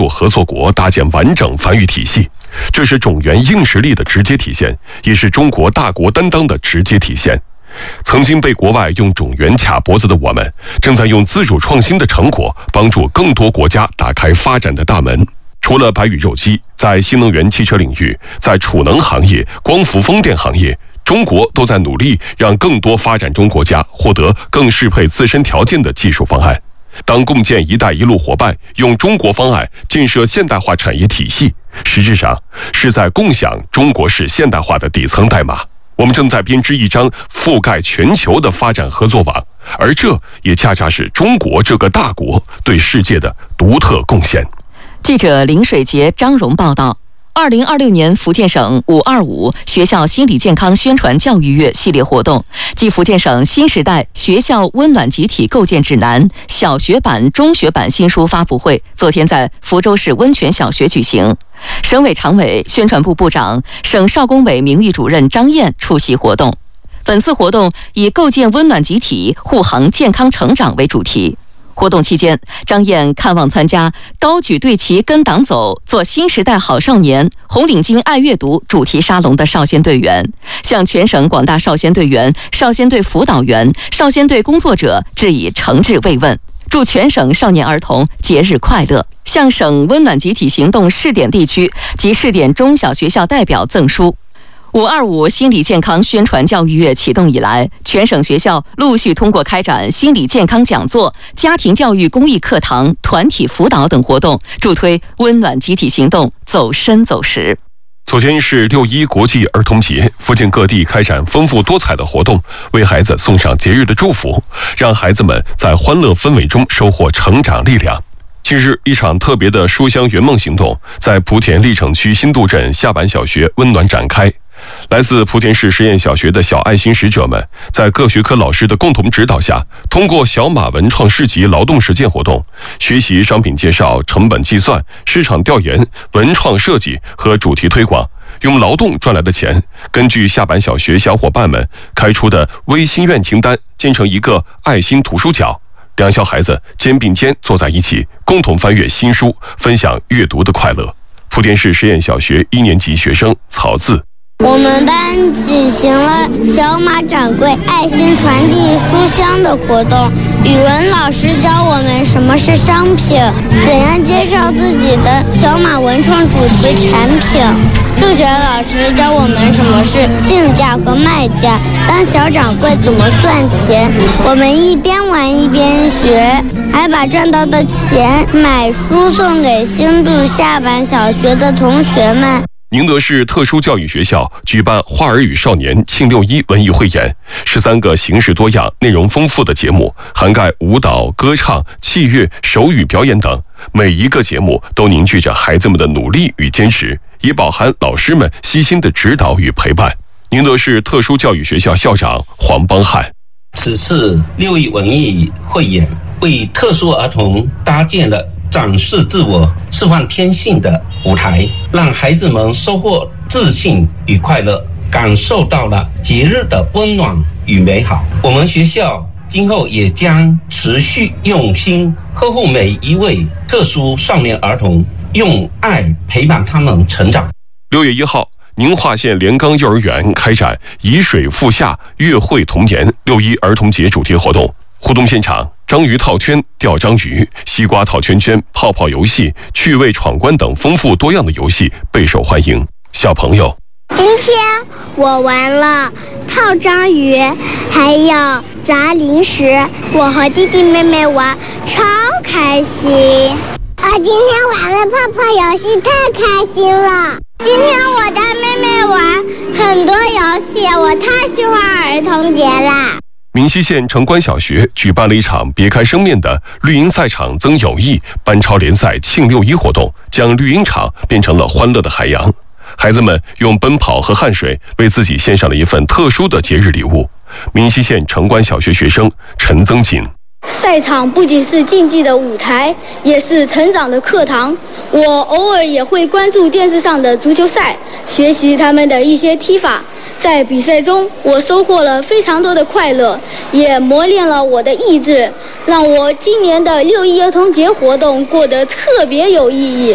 助合作国搭建完整繁育体系。这是种源硬实力的直接体现，也是中国大国担当的直接体现。曾经被国外用种源卡脖子的我们，正在用自主创新的成果，帮助更多国家打开发展的大门。除了白羽肉鸡，在新能源汽车领域，在储能行业、光伏风电行业，中国都在努力让更多发展中国家获得更适配自身条件的技术方案。当共建“一带一路”伙伴用中国方案建设现代化产业体系，实质上是在共享中国式现代化的底层代码。我们正在编织一张覆盖全球的发展合作网，而这也恰恰是中国这个大国对世界的独特贡献。 记者林水杰、张荣报道。2026年福建省525学校心理健康宣传教育月系列活动暨福建省新时代学校温暖集体构建指南小学版、中学版新书发布会昨天在福州市温泉小学举行。省委常委、宣传部部长、省少工委名誉主任张燕出席活动。本次活动以构建温暖集体、护航健康成长为主题。活动期间，张燕看望参加高举队旗跟党走、做新时代好少年、红领巾爱阅读主题沙龙的少先队员，向全省广大少先队员、少先队辅导员、少先队工作者致以诚挚慰问，祝全省少年儿童节日快乐。向省温暖集体行动试点地区及试点中小学校代表赠书。525心理健康宣传教育月启动以来，全省学校陆续通过开展心理健康讲座、家庭教育公益课堂、团体辅导等活动，助推温暖集体行动走深走实。 昨天是6·1国际儿童节，福建各地开展丰富多彩的活动，为孩子送上节日的祝福，让孩子们在欢乐氛围中收获成长力量。近日，一场特别的书香圆梦行动在莆田历城区新渡镇下板小学温暖展开。来自莆田市实验小学的小爱心使者们，在各学科老师的共同指导下，通过小马文创市集劳动实践活动，学习商品介绍、成本计算、市场调研、文创设计和主题推广，用劳动赚来的钱，根据下板小学小伙伴们开出的微心愿清单，建成一个爱心图书角。两校孩子肩并肩坐在一起，共同翻阅新书，分享阅读的快乐。莆田市实验小学1年级学生曹字。 我们班举行了小马掌柜爱心传递书香的活动，语文老师教我们什么是商品，怎样介绍自己的小马文创主题产品。数学老师教我们什么是竞价和卖价，当小掌柜怎么算钱。我们一边玩一边学，还把赚到的钱买书送给新渡下板小学的同学们。 宁德市特殊教育学校举办花儿与少年庆6·1文艺汇演，13个形式多样、内容丰富的节目，涵盖舞蹈、歌唱、器乐、手语表演等。每一个节目都凝聚着孩子们的努力与坚持，也饱含老师们悉心的指导与陪伴。宁德市特殊教育学校校长黄邦汉： 此次6·1文艺汇演为特殊儿童搭建了展示自我、释放天性的舞台，让孩子们收获自信与快乐，感受到了节日的温暖与美好。我们学校今后也将持续用心呵护每一位特殊少年儿童，用爱陪伴他们成长。 6月1号，宁化县连岗幼儿园开展以水赴夏月会童年6·1儿童节主题活动。互动现场，章鱼套圈、钓章鱼、西瓜套圈圈、泡泡游戏、趣味闯关等丰富多样的游戏备受欢迎。小朋友， 今天我玩了套章鱼，还有砸零食，我和弟弟妹妹玩超开心。今天玩了泡泡游戏，太开心了。今天我带妹妹玩很多游戏，我太喜欢儿童节啦。 闽西县城关小学举办了一场别开生面的绿茵赛场增友谊班超联赛庆6·1活动，将绿茵场变成了欢乐的海洋。孩子们用奔跑和汗水为自己献上了一份特殊的节日礼物。闽西县城关小学学生陈增锦： 赛场不仅是竞技的舞台，也是成长的课堂。我偶尔也会关注电视上的足球赛，学习他们的一些踢法。在比赛中，我收获了非常多的快乐，也磨练了我的意志，让我今年的6·1儿童节活动过得特别有意义。